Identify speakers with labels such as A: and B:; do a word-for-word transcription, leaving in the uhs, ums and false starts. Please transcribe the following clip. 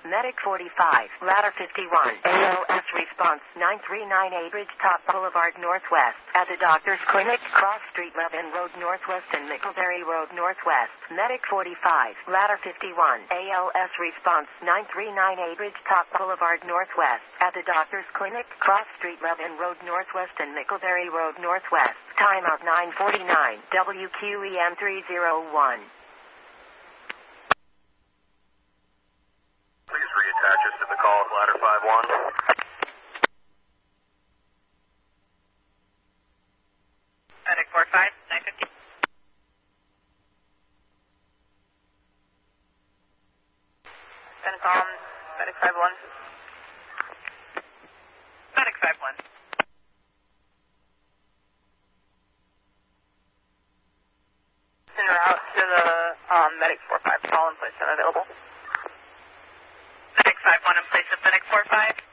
A: Medic forty-five, Ladder fifty-one, A L S response nine three nine eight, Ridgetop Boulevard Northwest, at the Doctor's Clinic, Cross Street, Levin Road Northwest and Mickleberry Road Northwest. Medic forty-five, Ladder fifty-one, A L S response nine three nine eight, Ridgetop Boulevard Northwest, at the Doctor's Clinic, Cross Street, Levin Road Northwest and Mickleberry Road Northwest. Time of nine forty-nine, W Q E M three oh one.
B: Please reattach us to the call of Ladder five one.
C: Medic four five, nine fifty. Centcom, Medic five one. Medic five one. En route to the um, Medic four five, call in place unavailable. Medic five one in place of Medic four five.